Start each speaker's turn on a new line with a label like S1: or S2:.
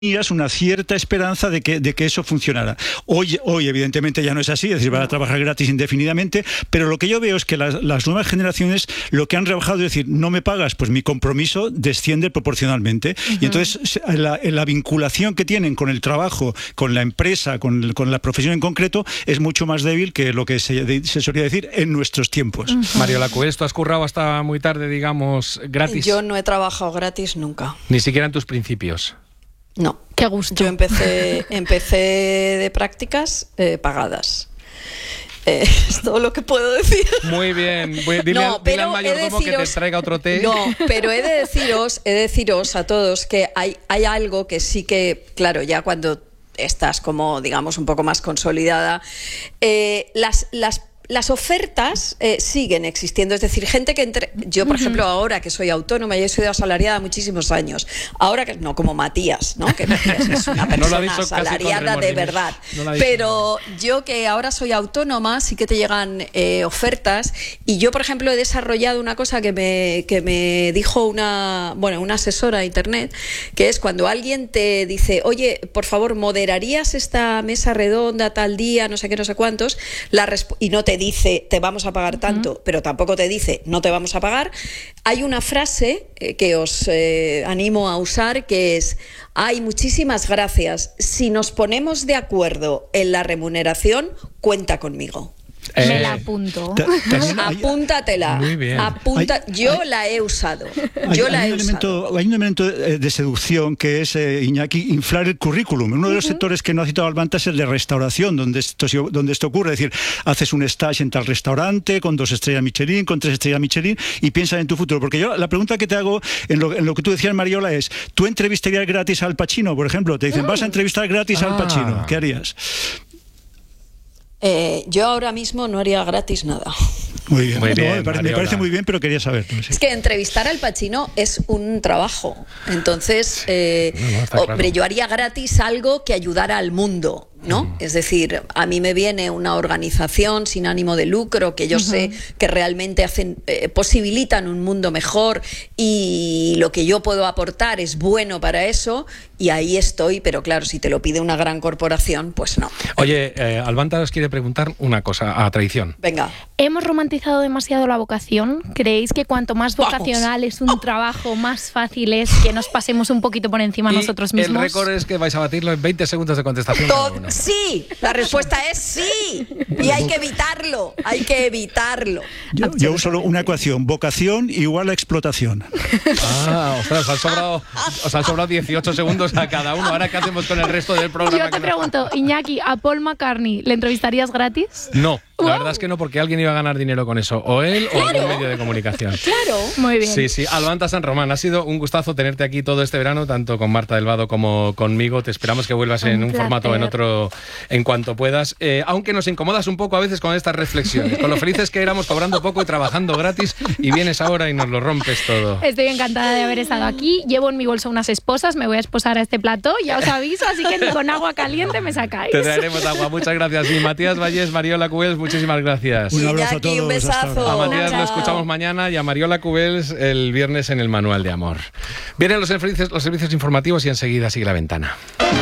S1: una cierta esperanza de que eso funcionara. Hoy evidentemente ya no es así, es decir, van a trabajar gratis indefinidamente, pero lo que yo veo es que las nuevas generaciones lo que han rebajado es decir, no me pagas, pues mi compromiso desciende proporcionalmente. Y entonces la vinculación que tienen con el trabajo, con la empresa, con la profesión en concreto, es mucho más débil que lo que se solía decir en nuestros tiempos.
S2: Mariola Cubells, ¿tú has currado hasta muy tarde, digamos, gratis?
S3: Yo no he trabajado gratis nunca.
S2: Ni siquiera en tus principios.
S3: No.
S4: Qué gusto.
S3: Yo empecé de prácticas pagadas. Es todo lo que puedo decir.
S2: Muy bien. Dile al mayordomo que te traiga otro té.
S3: No, pero he de deciros a todos que hay algo que sí que, claro, ya cuando estás como, digamos, un poco más consolidada, las ofertas siguen existiendo, es decir, gente que yo, por ejemplo, ahora que soy autónoma y he sido asalariada muchísimos años, ahora que no como Matías, ¿no? Que Matías es una persona asalariada de verdad, pero yo que ahora soy autónoma sí que te llegan ofertas, y yo, por ejemplo, he desarrollado una cosa que me dijo una asesora de internet, que es cuando alguien te dice, oye, por favor, ¿moderarías esta mesa redonda tal día, no sé qué, no sé cuántos? Y no te dice te vamos a pagar tanto, pero tampoco te dice no te vamos a pagar. Hay una frase que os animo a usar, que es: ay, muchísimas gracias, si nos ponemos de acuerdo en la remuneración, cuenta conmigo.
S4: Me la apunto.
S3: Apúntatela.
S2: Muy bien.
S3: Yo la he usado.
S1: Hay un elemento de seducción que es, Iñaki, inflar el currículum. Uno de los sectores que no ha citado Alvanta es el de restauración, donde esto ocurre. Es decir, haces un stage en tal restaurante con 2 estrellas Michelin, con 3 estrellas Michelin, y piensas en tu futuro. Porque yo, la pregunta que te hago en lo que tú decías, Mariola, es: ¿tú entrevistarías gratis al Pacino, por ejemplo? Te dicen, vas a entrevistar gratis al Pacino. ¿Qué harías?
S3: Yo ahora mismo no haría gratis nada.
S1: Muy bien, me parece muy bien, pero quería saber. Sí.
S3: Es que entrevistar al Pacino es un trabajo. Entonces, hombre, yo haría gratis algo que ayudara al mundo, ¿no? Es decir, a mí me viene una organización sin ánimo de lucro que yo sé que realmente posibilitan un mundo mejor, y lo que yo puedo aportar es bueno para eso, y ahí estoy. Pero claro, si te lo pide una gran corporación, pues no.
S2: Oye, Alvanta os quiere preguntar una cosa a traición.
S3: Venga.
S4: ¿Hemos romantizado demasiado la vocación? ¿Creéis que cuanto más vocacional es un trabajo, más fácil es que nos pasemos un poquito por encima nosotros mismos?
S2: El récord es que vais a batirlo en 20 segundos de contestación.
S3: Sí, la respuesta es sí. Y hay que evitarlo.
S1: Yo uso una ecuación: vocación igual a explotación.
S2: Ostras, os han sobrado 18 segundos a cada uno. ¿Ahora qué hacemos con el resto del programa?
S4: Yo te pregunto, Iñaki, ¿a Paul McCartney le entrevistarías gratis?
S2: No. La verdad es que no, porque alguien iba a ganar dinero con eso, o él o algún medio de comunicación.
S3: Claro.
S4: Muy bien.
S2: Sí. Alvanta San Román, ha sido un gustazo tenerte aquí todo este verano, tanto con Marta del Vado como conmigo. Te esperamos que vuelvas en un formato o en otro en cuanto puedas. Aunque nos incomodas un poco a veces con estas reflexiones, con lo felices que éramos cobrando poco y trabajando gratis, y vienes ahora y nos lo rompes todo.
S4: Estoy encantada de haber estado aquí. Llevo en mi bolsa unas esposas, me voy a esposar a este plató, ya os aviso, así que ni con agua caliente me sacáis.
S2: Te traeremos agua, muchas gracias. Y Matías Vallés, Mariola Cubells, muchísimas gracias.
S1: Un abrazo a todos.
S3: Un besazo.
S2: A Matías lo escuchamos mañana, y a Mariola Cubells el viernes en el Manual de Amor. Vienen los servicios informativos y enseguida sigue La Ventana.